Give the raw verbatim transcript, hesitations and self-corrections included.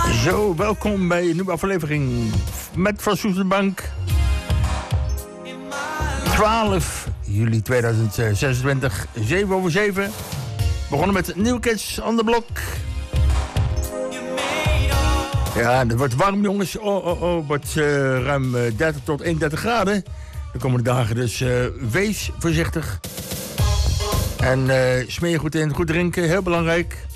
Zo, welkom bij een nieuwe aflevering met Van Soesterbank. twaalf juli tweeduizend zesentwintig, zeven over zeven. Begonnen met New Kids on the Block. Ja, het wordt warm, jongens. Oh, oh, oh, het wordt uh, ruim uh, dertig tot eenendertig graden de komende dagen. Dus uh, wees voorzichtig. En uh, smeer je goed in, goed drinken, heel belangrijk.